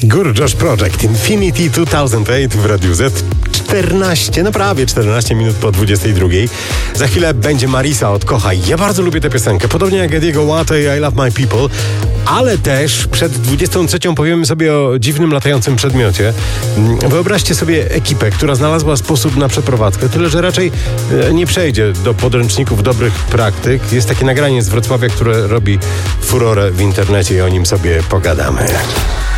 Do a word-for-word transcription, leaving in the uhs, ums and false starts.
Guru Josh Project, Infinity dwa tysiące osiem w Radiu Z. czternaście, no prawie czternaście minut po dwudziestej drugiej. Za chwilę będzie Marisa od Kochaj. Ja bardzo lubię tę piosenkę, podobnie jak Ediego Łata i I Love My People, ale też przed dwudziestą trzecią powiemy sobie o dziwnym latającym przedmiocie. Wyobraźcie sobie ekipę, która znalazła sposób na przeprowadzkę, tyle że raczej nie przejdzie do podręczników dobrych praktyk. Jest takie nagranie z Wrocławia, które robi furorę w internecie i o nim sobie pogadamy.